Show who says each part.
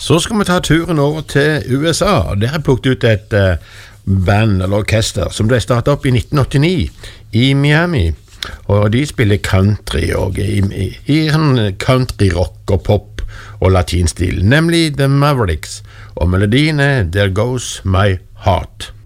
Speaker 1: Så skal vi ta turen over til USA, og der har jeg plukket ut et band eller orkester som ble startet opp i 1989 i Miami, og de spiller country og i sånn country rock og pop og latinstil, nemlig The Mavericks, og melodien er There Goes My Heart.